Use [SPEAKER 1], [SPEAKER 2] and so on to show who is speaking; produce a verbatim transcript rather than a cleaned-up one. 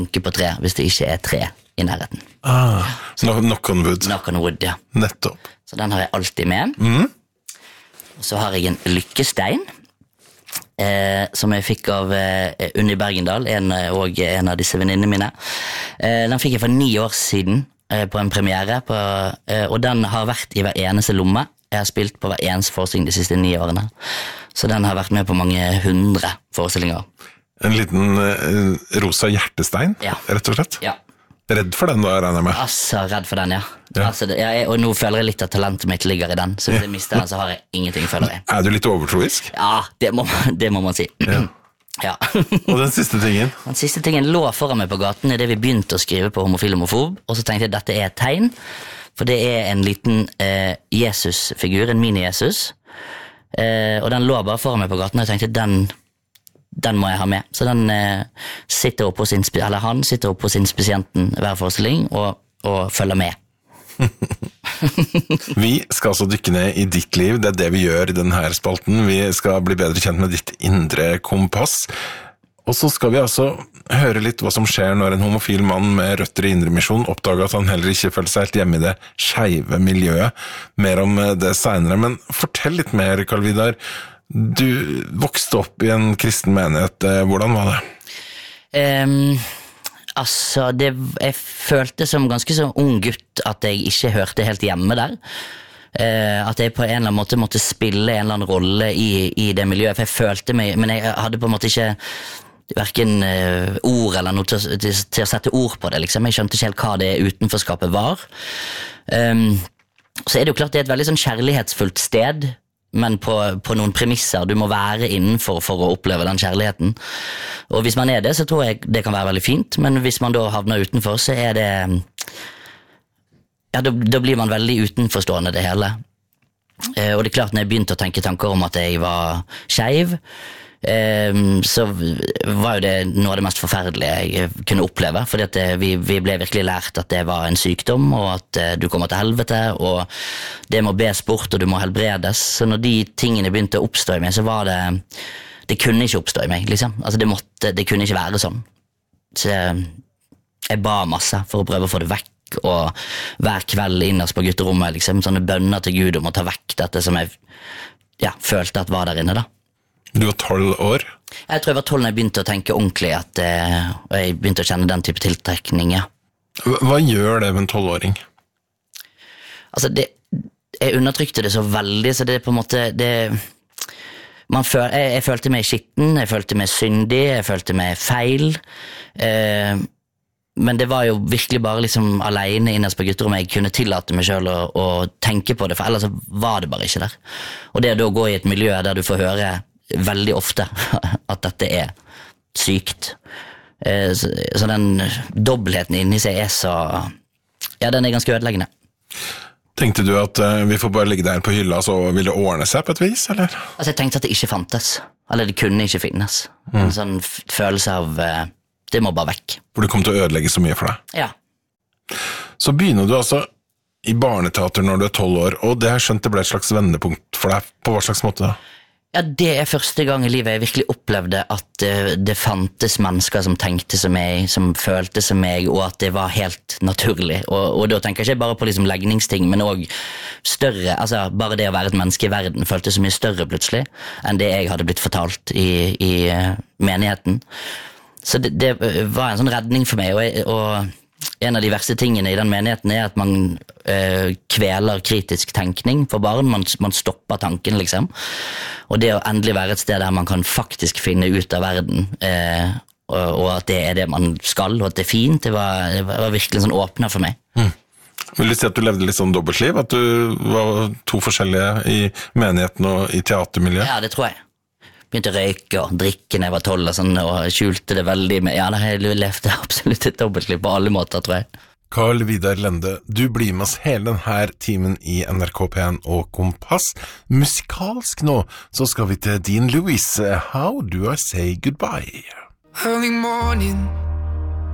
[SPEAKER 1] banke på tre hvis det ikke er tre i nærheten.
[SPEAKER 2] Ah, så, knock on wood.
[SPEAKER 1] Knock on wood, ja.
[SPEAKER 2] Nettopp.
[SPEAKER 1] Så den har jeg alltid med.
[SPEAKER 2] Mm.
[SPEAKER 1] Og så har jeg en lykkestein, eh, som jeg fikk av eh, Unni Bergendal, en, og en av disse venninnene mine. Eh, den fikk jeg for ni år siden eh, på en premiere, på, eh, og den har vært i hver eneste lomme. Jeg har spilt på hver eneste forestilling de siste ni årene. Så den har vært med på mange hundre forestillinger.
[SPEAKER 2] En liten uh, rosa hjertestein,
[SPEAKER 1] ja.
[SPEAKER 2] Rett og slett?
[SPEAKER 1] Ja.
[SPEAKER 2] Redd for den da, regner jeg med?
[SPEAKER 1] Altså, redd for den, ja.
[SPEAKER 2] ja.
[SPEAKER 1] Altså, det, jeg, og nå føler jeg litt at talentet mitt ligger i den, så hvis jeg mister den, så har jeg ingenting, føler jeg.
[SPEAKER 2] Er du litt overtroisk?
[SPEAKER 1] Ja, det må, det må man si. Ja. ja.
[SPEAKER 2] Og den siste tingen?
[SPEAKER 1] Den siste tingen lå foran meg på gaten i det vi begynte å skrive på Homofil og Homofob, og så tenkte jeg at dette er et tegn, for det er en liten eh, Jesus-figur, en mini-Jesus, eh, og den lå bare foran meg på gaten, og jeg tenkte den, den må jeg ha med. Så den eh, sitter oppe hos inspi- eller han sitter oppe hos inspisienten hver forestilling, og, og følger med.
[SPEAKER 2] Vi skal altså dykke ned i ditt liv, det er det vi gjør i denne spalten. Vi skal bli bedre kjent med ditt indre kompass. Og så skal vi altså høre litt hva som skjer når en homofil mann med røtter i Indremisjon oppdager at han heller ikke føler seg helt hjemme i det skeive miljøet. Mer om det senere, men fortell litt mer, Carl Vidar. Du vokste opp i en kristen menighet. Hvordan var det?
[SPEAKER 1] Um, altså, det, jeg følte som ganske så ung gutt at jeg ikke hørte helt hjemme der. Uh, at jeg på en eller annen måte måtte spille en eller annen rolle i, i det miljøet, for jeg følte meg, men jeg hadde på en måte ikke hverken uh, ord eller noe til, til, til å sette ord på det, liksom. Jeg skjønte ikke helt hva det utenforskapet var. Um, så er det jo klart det er et veldig sånn kjærlighetsfullt sted, men på, på noen premisser. Du må være innenfor for å oppleve den kjærligheten. Og hvis man er det, så tror jeg det kan være veldig fint, men hvis man da havner utenfor, så er det ja, da, da blir man veldig utenforstående det hele. Eh, og det er klart, når jeg begynte å tenke tanker om at jeg var skeiv, eh, så var jo det noe av det mest forferdelige jeg kunne oppleve, fordi at det, vi, vi ble virkelig lært at det var en sykdom, og at eh, du kommer til helvete, og det må bes bort, og du må helbredes. Så når de tingene begynte å oppstå i meg, så var det, det kunne ikke oppstå i meg, liksom. Altså det måtte, det kunne ikke være sånn. Så jeg ba masse for å prøve å få det vekk, og hver kveld innerst på gutterommet liksom, sånne bønner til Gud om å ta vekk dette som jeg ja, følte at var der inne da.
[SPEAKER 2] Du var tolv år?
[SPEAKER 1] Jeg tror jeg var tolv når jeg begynte å tenke ordentlig at, eh, og jeg begynte å kjenne den type tiltrekning, ja.
[SPEAKER 2] Hva gjør det med en tolvåring?
[SPEAKER 1] Altså, det, jeg undertrykte det så veldig, så det er på en måte det, man føl, jeg, jeg følte meg skitten, jeg følte meg syndig, jeg følte meg feil, eh, men det var jo virkelig bare liksom alene innerst på gutterommet jeg kunne tillate meg selv å, å tenke på det, for ellers så var det bare ikke der. Og det å da gå i et miljø der du får høre veldig ofte at dette er sykt, så, så den dobbeltheten inni seg er så, ja, den er ganske ødeleggende.
[SPEAKER 2] Tenkte du at uh, vi får bare ligge der på hylla, så vil det ordne seg på et vis, eller?
[SPEAKER 1] Altså jeg tenkte at det ikke fantes, eller det kunne ikke finnes. Mm. En sånn følelse av uh, det må bare vekk.
[SPEAKER 2] For det kom til å ødelegge så mye for deg?
[SPEAKER 1] Ja.
[SPEAKER 2] Så begynner du altså i barneteater når du er tolv år, og det har skjønt det ble et slags vendepunkt for deg. På hva slags måte da?
[SPEAKER 1] Ja, det er første gang i livet jeg virkelig opplevde at uh, det fantes mennesker som tenkte som meg, som følte som meg, og at det var helt naturlig. Og, og da tenker jeg ikke bare på liksom legningsting, men også større, altså bare det å være et menneske i verden føltes så mye større plutselig, enn det jeg hadde blitt fortalt i, i uh, menigheten. Så det, det var en sånn redning for meg, og, jeg, og en av de verste tingene i den menigheten er at man øh, kveler kritisk tenkning for barn, man, man stopper tanken liksom, og det å endelig være et sted der man kan faktisk finne ut av verden, øh, og, og at det er det man skal, og at det er fint, det var, det var virkelig sånn åpnet for meg.
[SPEAKER 2] Mm. Vil du si at du levde litt sånn dobbeltliv, at du var to forskjellige i menigheten og i teatermiljøet?
[SPEAKER 1] Ja, det tror jeg. Begynte å røyke og drikke når jeg var tolv og sånn, og skjulte det veldig med. Ja, jeg levde absolutt et dobbeltliv på alle måter, tror jeg.
[SPEAKER 2] Carl Vidar Lende, du blir med oss hele denne timen i N R K P en og Kompass. Musikalsk nå, så skal vi til Dean Lewis. How do I say goodbye?
[SPEAKER 3] Early morning